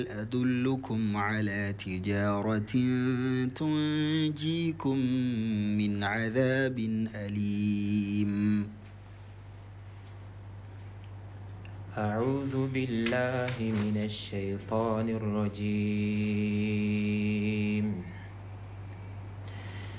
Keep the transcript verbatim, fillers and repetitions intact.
أدلكم على تجارة تنجيكم من عذاب أليم. أعوذ بالله من الشيطان الرجيم.